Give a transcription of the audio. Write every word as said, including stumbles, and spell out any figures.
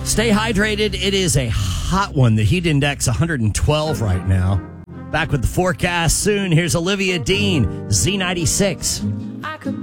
Stay hydrated. It is a hot one. The heat index one hundred twelve right now. Back with the forecast soon. Here's Olivia Dean, Z ninety-six.